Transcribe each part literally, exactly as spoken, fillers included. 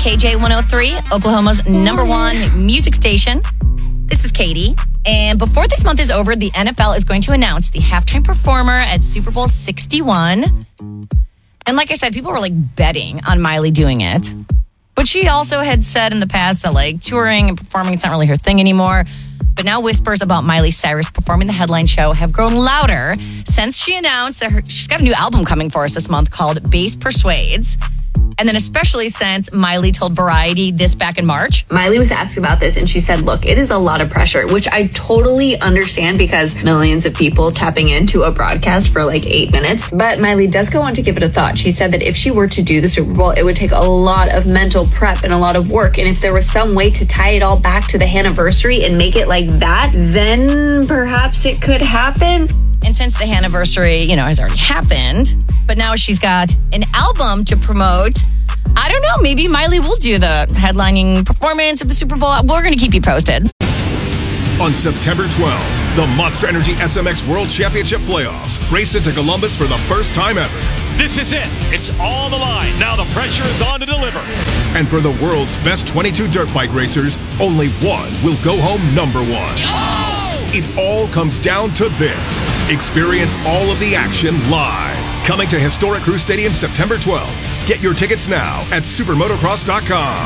K J one oh three, Oklahoma's number one music station. This is Katie. And before this month is over, the N F L is going to announce the halftime performer at Super Bowl sixty-one. And like I said, people were like betting on Miley doing it. But she also had said in the past that like touring and performing, it's not really her thing anymore. But now whispers about Miley Cyrus performing the headline show have grown louder since she announced that her, she's got a new album coming for us this month called Bass Persuades. And then especially since Miley told Variety this back in March. Miley was asked about this and she said, look, it is a lot of pressure, which I totally understand because millions of people tapping into a broadcast for like eight minutes. But Miley does go on to give it a thought. She said that if she were to do the Super Bowl, it would take a lot of mental prep and a lot of work. And if there was some way to tie it all back to the anniversary and make it like that, then perhaps it could happen. And since the anniversary, you know, has already happened, but now she's got an album to promote, I don't know, maybe Miley will do the headlining performance of the Super Bowl. We're going to keep you posted. On September twelfth, the Monster Energy S M X World Championship Playoffs race into Columbus for the first time ever. This is it. It's all the line. Now the pressure is on to deliver. And for the world's best twenty-two dirt bike racers, only one will go home number one. Oh! It all comes down to this. Experience all of the action live. Coming to Historic Crew Stadium September twelfth. Get your tickets now at supermotocross dot com.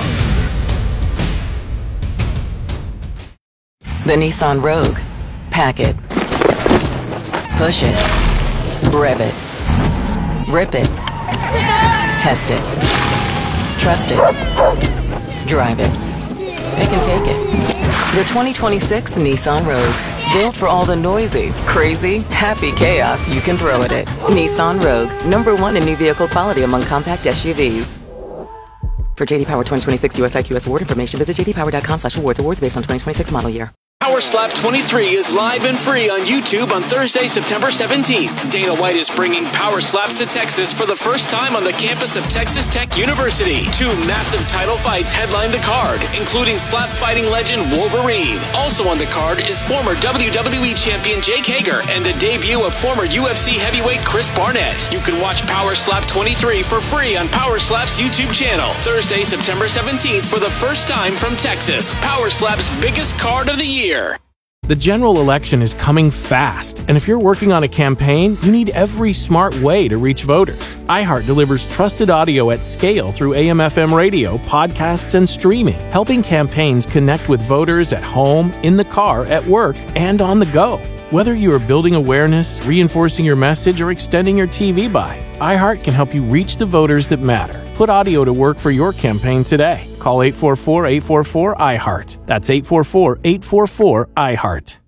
The Nissan Rogue. Pack it. Push it. Rev it. Rip it. Test it. Trust it. Drive it. Pick and take it. The twenty twenty-six Nissan Rogue. Built for all the noisy, crazy, happy chaos you can throw at it. Nissan Rogue. Number one in new vehicle quality among compact S U Vs. For J D Power twenty twenty-six U S I Q S award information, visit j d power dot com slash awards. Awards based on twenty twenty-six model year. Power Slap twenty-three is live and free on YouTube on Thursday, September seventeenth. Dana White is bringing Power Slaps to Texas for the first time on the campus of Texas Tech University. Two massive title fights headline the card, including slap fighting legend Wolverine. Also on the card is former W W E champion Jake Hager and the debut of former U F C heavyweight Chris Barnett. You can watch Power Slap twenty-three for free on Power Slap's YouTube channel. Thursday, September seventeenth for the first time from Texas. Power Slap's biggest card of the year. The general election is coming fast, and if you're working on a campaign, you need every smart way to reach voters. iHeart delivers trusted audio at scale through A M F M radio, podcasts, and streaming, helping campaigns connect with voters at home, in the car, at work, and on the go. Whether you are building awareness, reinforcing your message, or extending your T V buy, iHeart can help you reach the voters that matter. Put audio to work for your campaign today. Call eight four four, eight four four, iHeart. That's eight four four, eight four four, iHeart.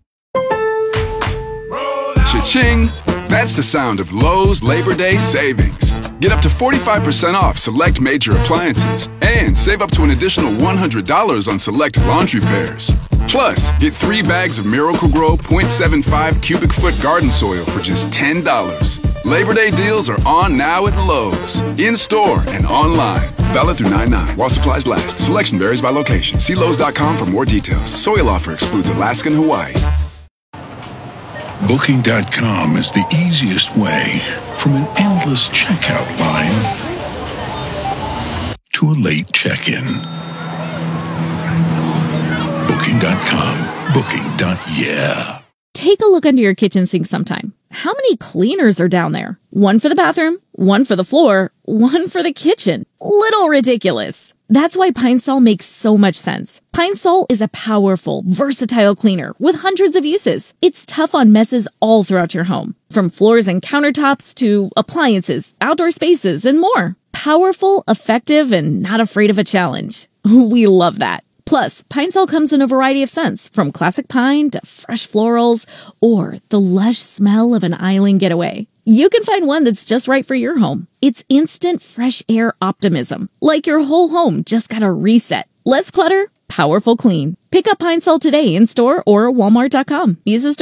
Cha-ching! That's the sound of Lowe's Labor Day savings. Get up to forty-five percent off select major appliances and save up to an additional one hundred dollars on select laundry pairs. Plus, get three bags of Miracle-Gro point seven five cubic foot garden soil for just ten dollars. Labor Day deals are on now at Lowe's. In-store and online. Valid through nine nine while supplies last. Selection varies by location. See Lowe's dot com for more details. Soil offer excludes Alaska and Hawaii. Booking dot com is the easiest way from an endless checkout line to a late check-in. Booking dot com. Booking. Yeah. Take a look under your kitchen sink sometime. How many cleaners are down there? One for the bathroom, one for the floor, one for the kitchen. Little ridiculous. That's why Pine Sol makes so much sense. Pine Sol is a powerful, versatile cleaner with hundreds of uses. It's tough on messes all throughout your home, from floors and countertops to appliances, outdoor spaces, and more. Powerful, effective, and not afraid of a challenge. We love that. Plus, Pine Sol comes in a variety of scents, from classic pine to fresh florals or the lush smell of an island getaway. You can find one that's just right for your home. It's instant fresh air optimism, like your whole home just got a reset. Less clutter, powerful clean. Pick up Pine Sol today in store or walmart dot com. Use this